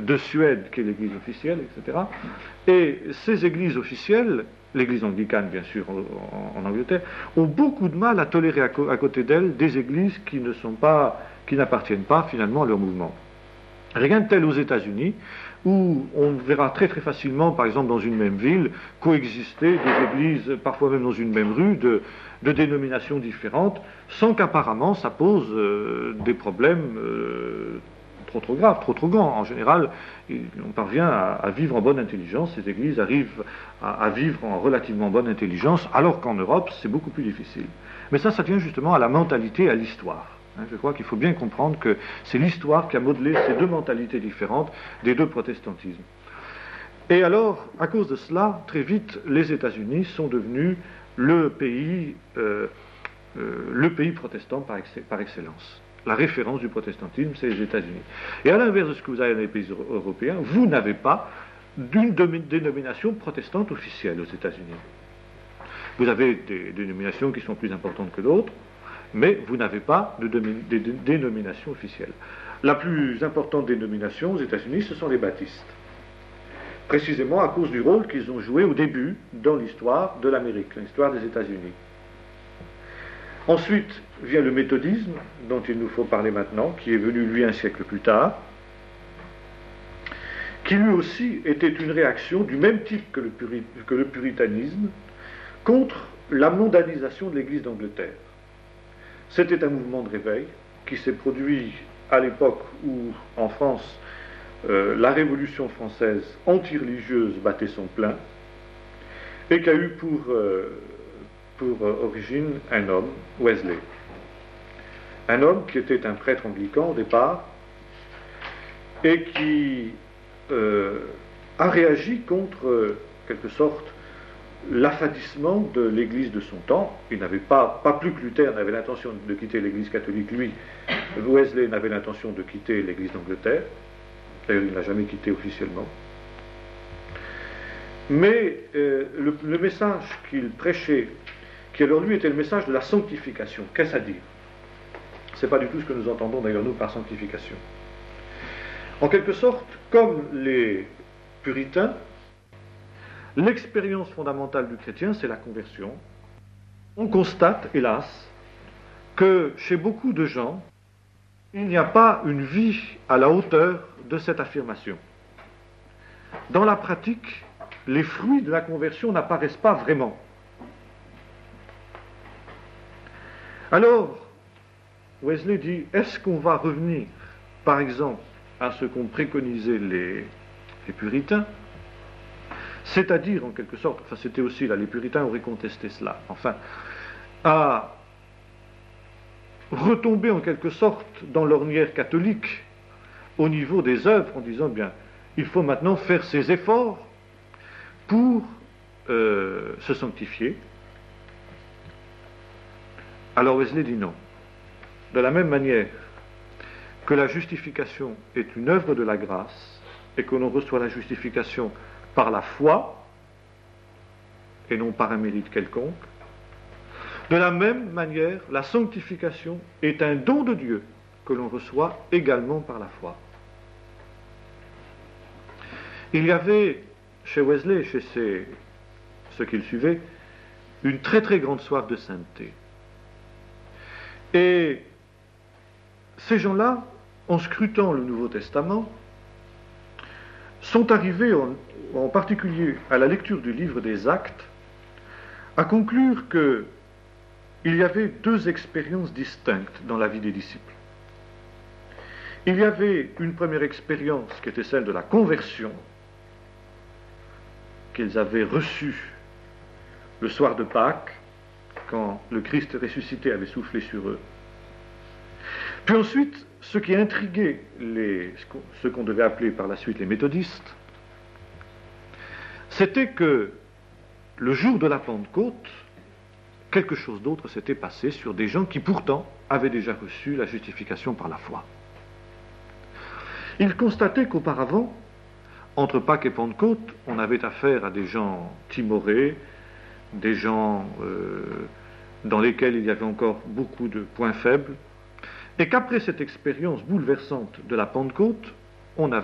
de Suède, qui est l'église officielle, etc. Et ces églises officielles, l'église anglicane bien sûr en Angleterre, ont beaucoup de mal à tolérer à côté d'elles des églises qui n'appartiennent pas finalement à leur mouvement. Rien de tel aux États-Unis, où on verra très très facilement, par exemple dans une même ville, coexister des églises, parfois même dans une même rue, de dénominations différentes, sans qu'apparemment ça pose des problèmes trop graves, trop grands. En général, on parvient à vivre en bonne intelligence, ces églises arrivent à vivre en relativement bonne intelligence, alors qu'en Europe, c'est beaucoup plus difficile. Mais ça tient justement à la mentalité, à l'histoire. Je crois qu'il faut bien comprendre que c'est l'histoire qui a modelé ces deux mentalités différentes des deux protestantismes. Et alors, à cause de cela, très vite, les États-Unis sont devenus le pays protestant par excellence. La référence du protestantisme, c'est les États-Unis. Et à l'inverse de ce que vous avez dans les pays européens, vous n'avez pas d'une dénomination protestante officielle aux États-Unis. Vous avez des dénominations qui sont plus importantes que d'autres, mais vous n'avez pas de dénomination officielle. La plus importante dénomination aux États-Unis, ce sont les baptistes. Précisément à cause du rôle qu'ils ont joué au début dans l'histoire de l'Amérique, l'histoire des États-Unis. Ensuite vient le méthodisme, dont il nous faut parler maintenant, qui est venu lui un siècle plus tard, qui lui aussi était une réaction du même type que le puritanisme contre la mondanisation de l'Église d'Angleterre. C'était un mouvement de réveil qui s'est produit à l'époque où, en France, la Révolution française anti-religieuse battait son plein, et qui a eu pour origine un homme, Wesley. Un homme qui était un prêtre anglican au départ, et qui a réagi contre, quelque sorte, l'affadissement de l'Église de son temps. Il n'avait pas plus que Luther n'avait l'intention de quitter l'Église catholique, lui, Wesley n'avait l'intention de quitter l'Église d'Angleterre. D'ailleurs, il ne l'a jamais quitté officiellement. Mais le message qu'il prêchait, qui alors lui était le message de la sanctification, qu'est-ce à dire? Ce n'est pas du tout ce que nous entendons d'ailleurs nous par sanctification. En quelque sorte, comme les puritains, l'expérience fondamentale du chrétien, c'est la conversion. On constate, hélas, que chez beaucoup de gens, il n'y a pas une vie à la hauteur de cette affirmation. Dans la pratique, les fruits de la conversion n'apparaissent pas vraiment. Alors, Wesley dit, est-ce qu'on va revenir, par exemple, à ce qu'ont préconisé les puritains, c'est-à-dire, en quelque sorte, enfin c'était aussi là, les puritains auraient contesté cela, enfin, à retomber en quelque sorte dans l'ornière catholique au niveau des œuvres, en disant, bien, il faut maintenant faire ses efforts pour se sanctifier. Alors Wesley dit non. De la même manière que la justification est une œuvre de la grâce et que l'on reçoit la justification par la foi et non par un mérite quelconque, de la même manière, la sanctification est un don de Dieu que l'on reçoit également par la foi. Il y avait chez Wesley et chez ceux qui le suivaient une très très grande soif de sainteté. Et ces gens-là, en scrutant le Nouveau Testament, sont arrivés, en particulier à la lecture du livre des Actes, à conclure qu'il y avait deux expériences distinctes dans la vie des disciples. Il y avait une première expérience qui était celle de la conversion, qu'ils avaient reçue le soir de Pâques, quand le Christ ressuscité avait soufflé sur eux. Puis ensuite, ce qui intriguait ce qu'on devait appeler par la suite les méthodistes, c'était que le jour de la Pentecôte, quelque chose d'autre s'était passé sur des gens qui pourtant avaient déjà reçu la justification par la foi. Ils constataient qu'auparavant, entre Pâques et Pentecôte, on avait affaire à des gens timorés, des gens dans lesquels il y avait encore beaucoup de points faibles, et qu'après cette expérience bouleversante de la Pentecôte, on avait